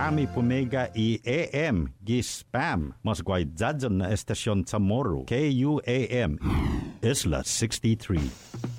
Ami pumega i AM gi spam. Mas guay dadyan na estasyon sa Moro. KUAM. Isla 63.